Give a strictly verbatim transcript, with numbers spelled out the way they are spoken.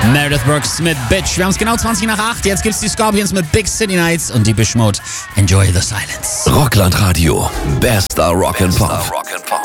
Meredith Brooks mit Bitch. Wir haben es genau zwanzig nach acht. Jetzt gibt's die Scorpions mit Big City Nights und die Depeche Mode. Enjoy the silence. Rockland Radio. Bester Rock and Pop.